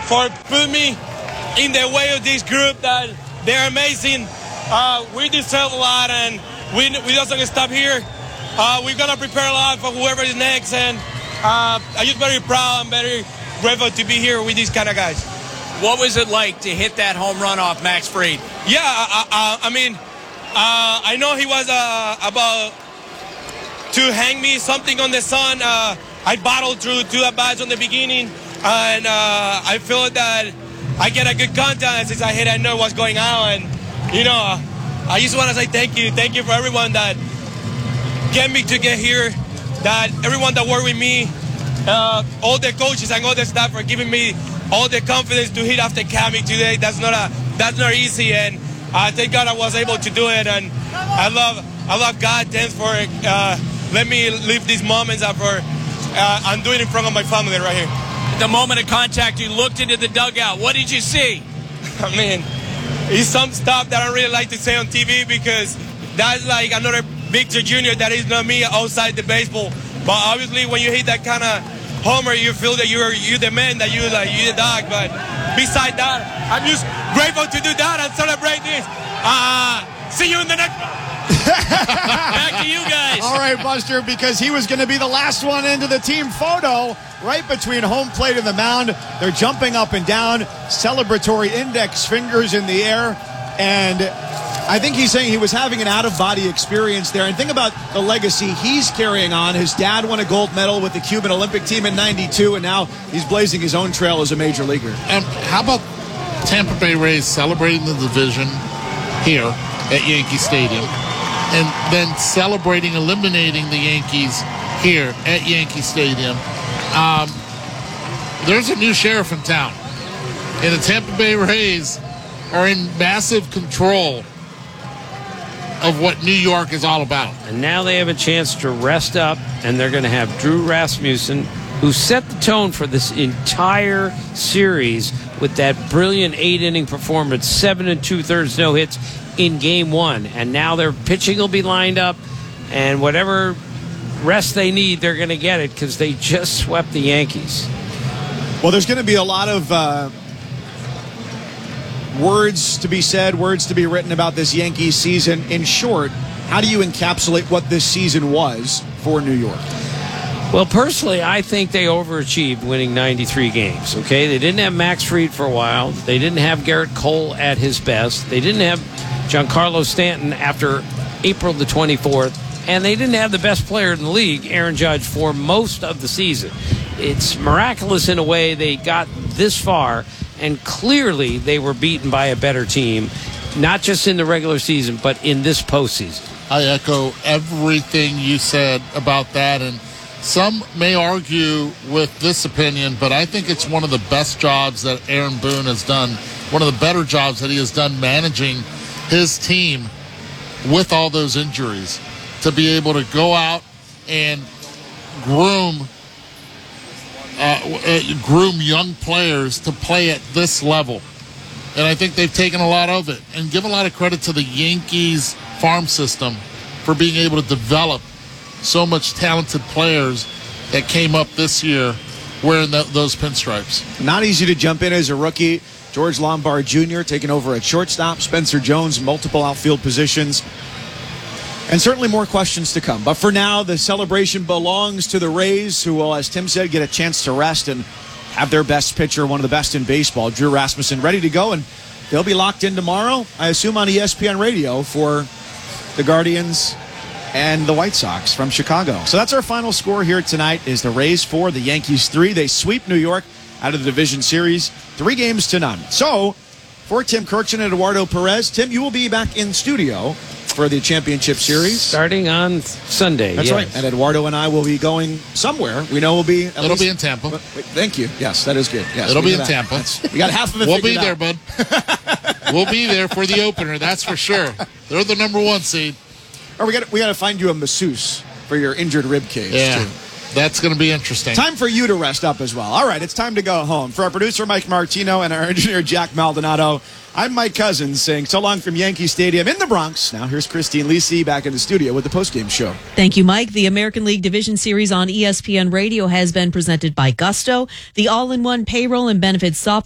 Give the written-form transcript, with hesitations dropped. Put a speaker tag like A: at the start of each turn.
A: for putting me in the way of this group. That they're amazing. We deserve a lot, and we doesn't stop here. We're gonna prepare a lot for whoever is next, and I'm just very proud and very grateful to be here with these kind of guys.
B: What was it like to hit that home run off Max Fried?
A: Yeah, I mean, I know he was about to hang me something on the sun. I battled through 2 at-bats on the beginning, and I feel that I get a good contact since I hit. I know what's going on, and I just want to say thank you for everyone that get me to get here, that everyone that worked with me, all the coaches and all the staff for giving me all the confidence to hit after Cami today. That's not easy, and thank God I was able to do it. And I love God. Thanks for let me live these moments. I'm doing it in front of my family right here.
B: The moment of contact, you looked into the dugout. What did you see?
A: I mean, it's some stuff that I don't really like to say on TV because that's like another Victor Jr. that is not me outside the baseball. But obviously, when you hit that kind of homer, you feel that you're the man, that you're the dog. But beside that, I'm just grateful to do that and celebrate this. See you in the next one.
B: Back to you guys.
C: All right, Buster, because he was going to be the last one into the team photo right between home plate and the mound. They're jumping up and down, celebratory index fingers in the air, and I think he's saying he was having an out-of-body experience there. And think about the legacy he's carrying on. His dad won a gold medal with the Cuban Olympic team in '92, and now he's blazing his own trail as a major leaguer.
D: And how about Tampa Bay Rays celebrating the division here at Yankee Stadium, and then celebrating eliminating the Yankees here at Yankee Stadium? There's a new sheriff in town, and the Tampa Bay Rays are in massive control of what New York is all about.
E: And now they have a chance to rest up, and they're going to have Drew Rasmussen, who set the tone for this entire series with that brilliant 8-inning performance, 7 2/3 no hits in Game 1. And now their pitching will be lined up, and whatever rest they need, they're going to get it because they just swept the Yankees.
C: Well, there's going to be a lot of words to be said, words to be written about this Yankees season. In short, how do you encapsulate what this season was for New York?
E: Well, personally, I think they overachieved winning 93 games, okay? They didn't have Max Fried for a while. They didn't have Garrett Cole at his best. They didn't have Giancarlo Stanton after April the 24th. And they didn't have the best player in the league, Aaron Judge, for most of the season. It's miraculous in a way they got this far, and clearly they were beaten by a better team, not just in the regular season, but in this postseason.
D: I echo everything you said about that, and some may argue with this opinion, but I think it's one of the best jobs that Aaron Boone has done, one of the better jobs that he has done managing his team with all those injuries, to be able to go out and groom young players to play at this level. And I think they've taken a lot of it, and give a lot of credit to the Yankees farm system for being able to develop so much talented players that came up this year wearing those pinstripes.
C: Not easy to jump in as a rookie. George Lombard Jr. taking over at shortstop. Spencer Jones, multiple outfield positions. And certainly more questions to come. But for now, the celebration belongs to the Rays, who will, as Tim said, get a chance to rest and have their best pitcher, one of the best in baseball, Drew Rasmussen, ready to go. And they'll be locked in tomorrow, I assume, on ESPN Radio for the Guardians and the White Sox from Chicago. So that's our final score here tonight, is the Rays 4, the Yankees 3. They sweep New York out of the division series 3-0. So for Tim Kurkjian and Eduardo Perez, Tim, you will be back in studio for the championship series
E: starting on Sunday.
C: That's right. And Eduardo and I will be going somewhere. We know we'll be.
D: It'll be in Tampa.
C: Thank you. Yes, that is good. Yes,
D: it'll be in Tampa.
C: We got half of it.
D: We'll be there, bud. We'll be there for the opener. That's for sure. They're the number 1 seed.
C: Or we got to find you a masseuse for your injured rib cage too.
D: That's going to be interesting.
C: Time for you to rest up as well. All right, it's time to go home. For our producer, Mike Martino, and our engineer, Jack Maldonado, I'm Mike Cousins saying so long from Yankee Stadium in the Bronx. Now here's Christine Lisi back in the studio with the postgame show.
F: Thank you, Mike. The American League Division Series on ESPN Radio has been presented by Gusto, the all-in-one payroll and benefits software